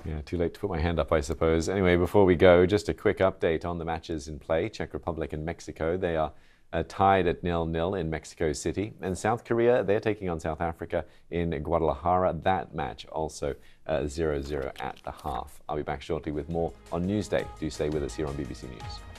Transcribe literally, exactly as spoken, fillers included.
Yeah, too late to put my hand up, I suppose. Anyway, before we go, just a quick update on the matches in play. Czech Republic and Mexico, they are uh, tied at nil nil in Mexico City. And South Korea, they're taking on South Africa in Guadalajara. That match also zero zero uh, at the half. I'll be back shortly with more on Newsday. Do stay with us here on B B C News.